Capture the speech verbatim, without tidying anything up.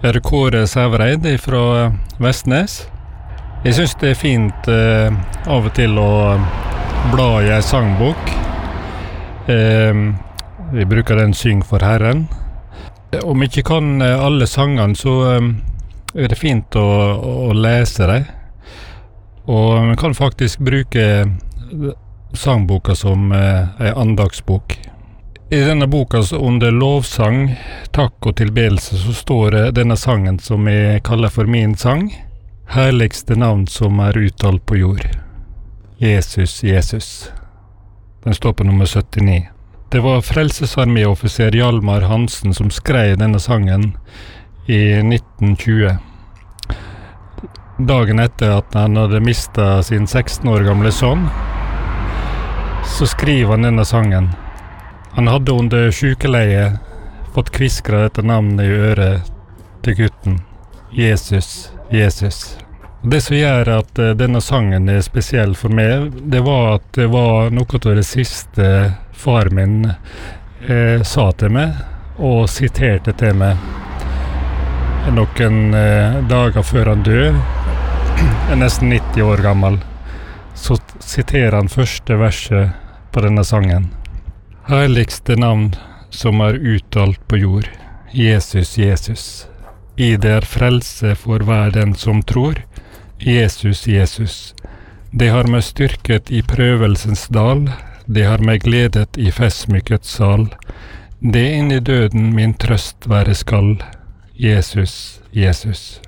Er det Kåre Sævareid fra Vestnes? Jeg synes det er fint eh, av og til å bla i en sangbok. Eh, vi bruker den Syng for Herren. Om ikke kan alle sangene, så eh, er det fint å, å lese dem. Og man kan faktisk bruke sangboka som eh, en andagsbok. I denne boka under lovsang, takk og tilbedelse, så står det denne sangen som jeg kaller for min sang. Herligste navn som er uttalt på jord. Jesus, Jesus. Den står på nummer syttini. Det var Frelsesarmé-offiser Hjalmar Hansen som skrev denne sangen i nitten tjue. Dagen etter at han hadde mistet sin seksten år gamle sønn, så skriver han denne sangen. Han hadde under sykeleie fått kviskra dette navnet i øret til gutten. Jesus, Jesus. Det som gjør at uh, denne sangen er spesiell for meg, det var at det var noe av det siste far min uh, sa til meg, og siterte til meg noen uh, dager før han døde. Er nesten nitti år gammel. Så siterer han første verset på denne sangen. Herligste navn som er uttalt på jord, Jesus, Jesus. I det er frelse for hver den som tror, Jesus, Jesus. Det har meg styrket i prøvelsens dal, det har meg gledet i festmykkets sal. Det inn i døden min trøst være skal, Jesus, Jesus.